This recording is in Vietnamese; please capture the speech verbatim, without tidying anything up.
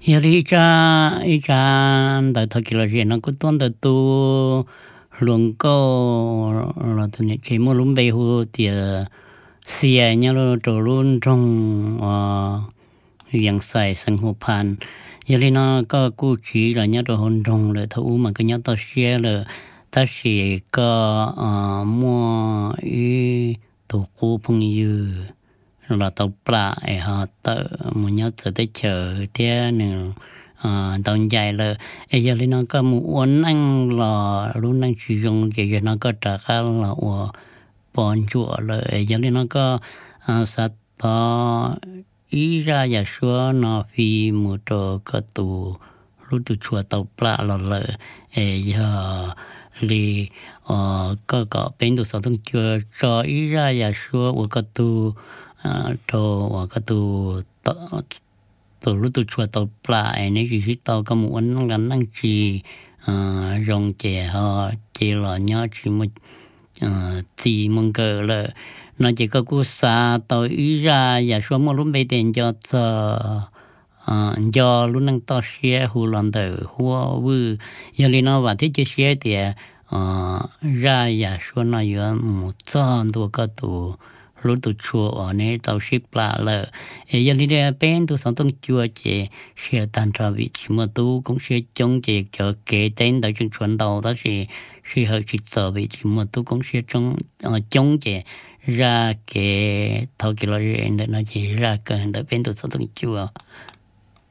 giờ đi cha đi cha đại thọ kỳ là gì nó cũng tuân từ tu luồng câu là tụi này khi mua lúm bê hu thì xìa nhau rồi trổ luôn trong viện sai sinh hoạt pan giờ đi nó có cố chỉ là nhau rồi hôn trong rồi thấu mà cái nhau tao xìa rồi ta chỉ có mua y tổ cố phong yêu là tàu pla ấy họ tự muốn nhớ từ tới chờ thế nữa tàu dài là ấy giờ nó có muốn anh là luôn anh sử dụng cái gì nó có trả khá là của bọn chùa là ấy giờ nó có sát đó ý ra giả số nó phi một trò có tù lúc tụ chùa tàu pla là là ấy giờ li có có bên tụ sáu tông chùa cho ý ra giả số của có tù cho và cái tu tu lúc tu chua tu plai này chỉ tao có một anh ngắn năng chỉ rong chè họ chỉ là nhớ chỉ một chỉ mong cờ là nó chỉ có cú sa tao ý ra và số một lúc bây tiền cho cho cho lúc năng tao share hu lần đầu hu vư giờ li nó và thiết chế share thì ra và số nó có một trăm多个tu lúc tụi chùa ở này tàu ship là lợ, giờ đi đây bên tụi sống trong chùa chỉ sẽ tan ra vị trí mà tu cũng sẽ chống chỉ cho kế tên tại trường chuẩn đầu đó sẽ sẽ hơi chỉ sợ vị trí mà tu cũng sẽ chống chống chỉ ra cái thầu kỳ lo chuyện để nó chỉ ra cần tại bên tụi sống trong chùa